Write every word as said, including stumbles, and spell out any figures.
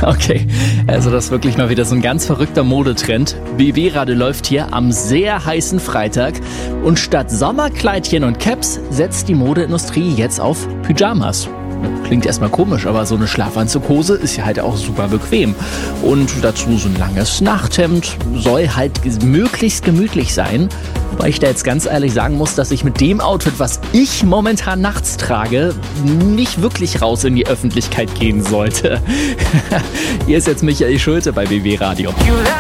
Okay, also das ist wirklich mal wieder so ein ganz verrückter Modetrend. B W-Radio läuft hier am sehr heißen Freitag und statt Sommerkleidchen und Caps setzt die Modeindustrie jetzt auf Pyjamas. Klingt erstmal komisch, aber so eine Schlafanzughose ist ja halt auch super bequem. Und dazu so ein langes Nachthemd soll halt möglichst gemütlich sein. Wobei ich da jetzt ganz ehrlich sagen muss, dass ich mit dem Outfit, was ich momentan nachts trage, nicht wirklich raus in die Öffentlichkeit gehen sollte. Hier ist jetzt Michael Schulte bei B W Radio.